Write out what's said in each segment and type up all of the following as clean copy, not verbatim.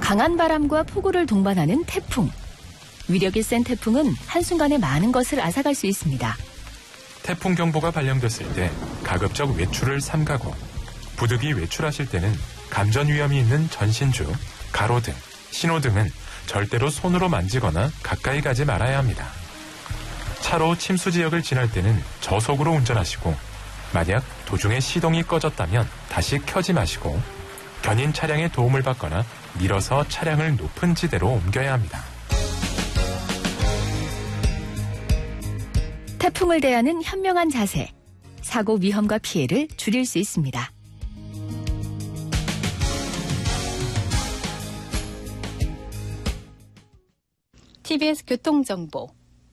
강한 바람과 폭우를 동반하는 태풍. 위력이 센 태풍은 한순간에 많은 것을 앗아갈 수 있습니다. 태풍 경보가 발령됐을 때 가급적 외출을 삼가고 부득이 외출하실 때는 감전 위험이 있는 전신주, 가로등, 신호등은 절대로 손으로 만지거나 가까이 가지 말아야 합니다. 차로 침수 지역을 지날 때는 저속으로 운전하시고 만약 도중에 시동이 꺼졌다면 다시 켜지 마시고 견인 차량의 도움을 받거나 밀어서 차량을 높은 지대로 옮겨야 합니다. 태풍을 대하는 현명한 자세, 사고 위험과 피해를 줄일 수 있습니다. TBS 교통정보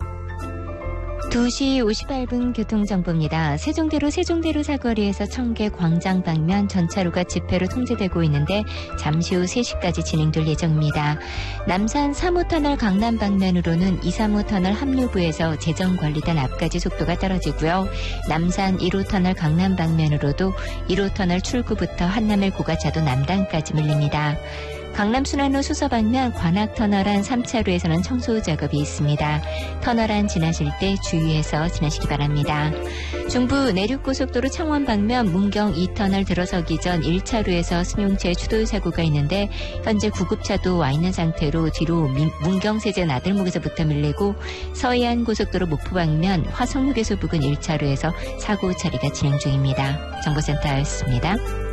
2시 58분 교통정보입니다. 세종대로 사거리에서 청계 광장 방면 전차로가 집회로 통제되고 있는데 잠시 후 3시까지 진행될 예정입니다. 남산 3호터널 강남 방면으로는 2, 3호 터널 합류부에서 재정관리단 앞까지 속도가 떨어지고요. 남산 1호터널 강남 방면으로도 1호터널 출구부터 한남을 고가차도 남단까지 밀립니다. 강남 순환로 수서 방면 관악터널 안 3차로에서는 청소 작업이 있습니다. 터널 안 지나실 때 주의해서 지나시기 바랍니다. 중부 내륙고속도로 창원 방면 문경 2터널 들어서기 전 1차로에서 승용차 추돌 사고가 있는데 현재 구급차도 와 있는 상태로 뒤로 문경세제 나들목에서부터 밀리고 서해안 고속도로 목포 방면 화성휴게소 부근 1차로에서 사고 처리가 진행 중입니다. 정보센터였습니다.